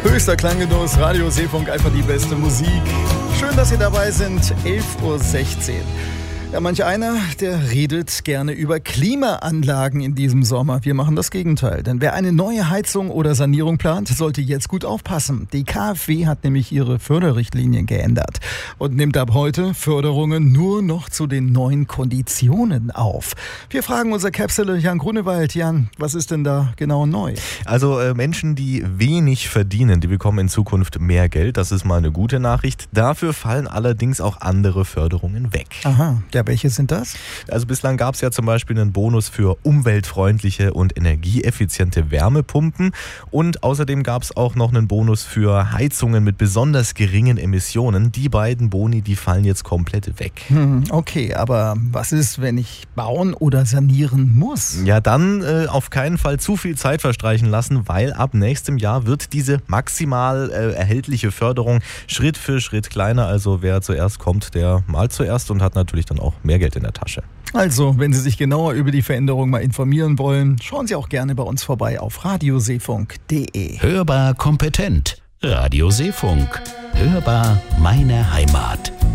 Höchster Klanggenuss, Radio Seefunk, einfach die beste Musik. Schön, dass Sie dabei sind, 11:16 Uhr. Ja, manch einer, der redet gerne über Klimaanlagen in diesem Sommer. Wir machen das Gegenteil, denn wer eine neue Heizung oder Sanierung plant, sollte jetzt gut aufpassen. Die KfW hat nämlich ihre Förderrichtlinien geändert und nimmt ab heute Förderungen nur noch zu den neuen Konditionen auf. Wir fragen unser Capsule Jan Grunewald. Jan, was ist denn da genau neu? Also Menschen, die wenig verdienen, die bekommen in Zukunft mehr Geld. Das ist mal eine gute Nachricht. Dafür fallen allerdings auch andere Förderungen weg. Aha. Ja, welche sind das? Also bislang gab es ja zum Beispiel einen Bonus für umweltfreundliche und energieeffiziente Wärmepumpen und außerdem gab es auch noch einen Bonus für Heizungen mit besonders geringen Emissionen. Die beiden Boni, die fallen jetzt komplett weg. Okay, aber was ist, wenn ich bauen oder sanieren muss? Ja, dann auf keinen Fall zu viel Zeit verstreichen lassen, weil ab nächstem Jahr wird diese maximal erhältliche Förderung Schritt für Schritt kleiner. Also wer zuerst kommt, der malt zuerst und hat natürlich dann auch mehr Geld in der Tasche. Also, wenn Sie sich genauer über die Veränderung mal informieren wollen, schauen Sie auch gerne bei uns vorbei auf radioseefunk.de. Hörbar kompetent. Radio Seefunk. Hörbar meine Heimat.